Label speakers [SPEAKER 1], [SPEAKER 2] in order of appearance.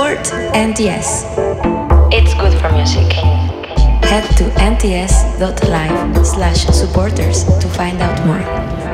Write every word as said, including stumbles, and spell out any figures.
[SPEAKER 1] support N T S.
[SPEAKER 2] It's good for music.
[SPEAKER 1] Head to nts dot live slash supporters to find out more.